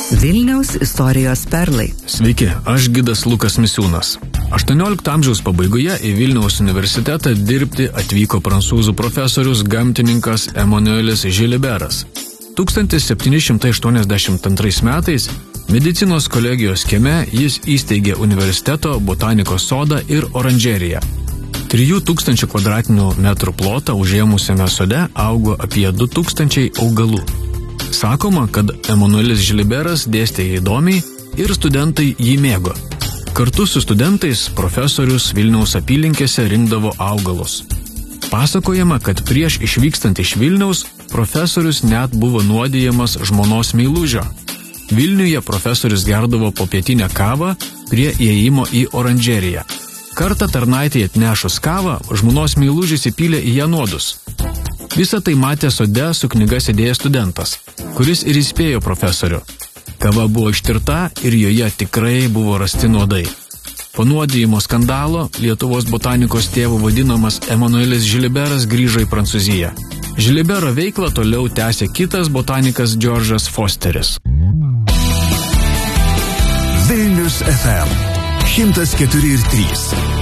Vilniaus istorijos perlai. Sveiki, aš gidas Lukas Misiūnas. 18 amžiaus pabaigoje į Vilniaus universitetą dirbti atvyko prancūzų profesorius gamtininkas Emanuelis Žiliberas. 1782 metais medicinos kolegijos kieme jis įsteigė universiteto botanikos sodą ir oranžeriją. 3000 kvadratinių metrų plotą užėmusiame sode augo apie 2000 augalų. Sakoma, kad Emanuelis Žiliberas dėstė įdomiai ir studentai jį mėgo. Kartu su studentais profesorius Vilniaus apylinkėse rinkdavo augalus. Pasakojama, kad prieš išvykstant iš Vilniaus profesorius net buvo nuodijamas žmonos meilužio. Vilniuje profesorius gerdavo popietinę kavą prie įėjimo į oranžeriją. Kartą tarnaitei atnešus kavą, žmonos meilužis įpylė į ją nuodus. Visą tai matė sode su knyga sėdėjęs studentas, kuris ir įspėjo profesorių. Kava buvo ištirta ir joje tikrai buvo rasti nuodai. Po nuodijimo skandalo Lietuvos botanikos tėvu vadinamas Emanuelis Žiliberas grįžo į Prancūziją. Žilibero veiklą toliau tęsė kitas botanikas Džordžas Fosteris. Vilnius FM 104,3